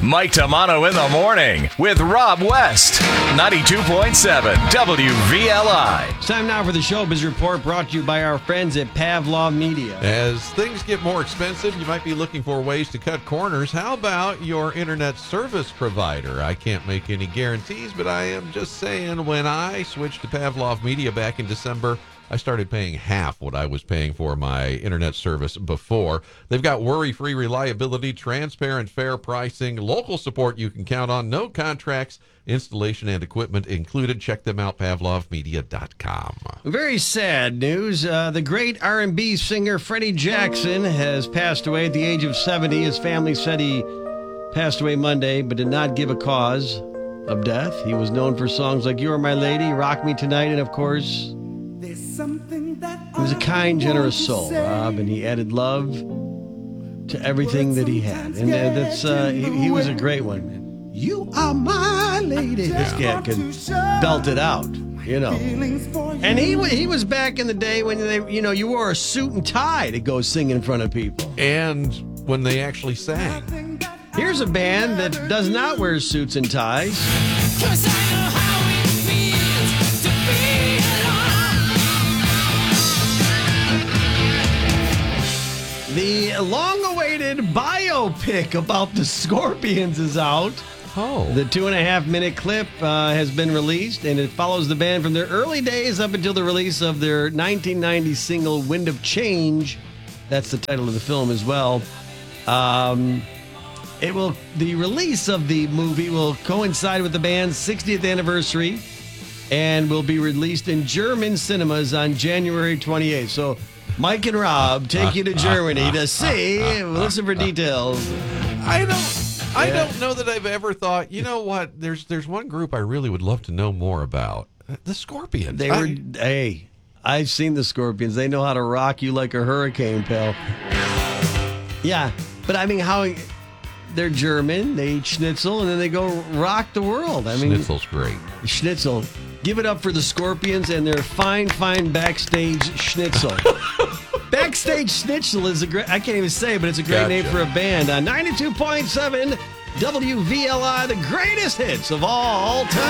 Mike Tamano in the morning with Rob West. 92.7 WVLI. It's time now for the Showbiz Report, brought to you by our friends at Pavlov Media. As things get more expensive, you might be looking for ways to cut corners. How about your internet service provider? I can't make any guarantees, but I am just saying, when I switched to Pavlov Media back in December, I started paying half what I was paying for my internet service before. They've got worry-free reliability, transparent, fair pricing, local support you can count on, no contracts, installation and equipment included. Check them out, pavlovmedia.com. Very sad news. The great R&B singer Freddie Jackson has passed away at the age of 70. His family said he passed away Monday, but did not give a cause of death. He was known for songs like You Are My Lady, Rock Me Tonight, and of course, he was a kind, generous soul, Rob, and he added love to everything that he had. And that's he was a great one. You are my lady. This guy could belt it out, you know. And he was back in the day when you wore a suit and tie to go sing in front of people. And when they actually sang. Here's a band that does not wear suits and ties. 'Cause I know how it feels to be alone. The long-awaited biopic about the Scorpions is out. Oh. The 2.5-minute clip has been released, and it follows the band from their early days up until the release of their 1990 single, Wind of Change. That's the title of the film as well. The release of the movie will coincide with the band's 60th anniversary and will be released in German cinemas on January 28th. So Mike and Rob take you to Germany to see. Listen for details. I don't know that I've ever thought, you know what, there's one group I really would love to know more about. The Scorpions. I've seen the Scorpions. They know how to rock you like a hurricane, pal. Yeah, but I mean, they're German, they eat schnitzel, and then they go rock the world. I mean, Schnitzel's great. Schnitzel. Give it up for the Scorpions and their fine backstage schnitzel. Backstage Schnitzel is a great, I can't even say, but it's a great name for a band. 92.7 WVLI, the greatest hits of all time.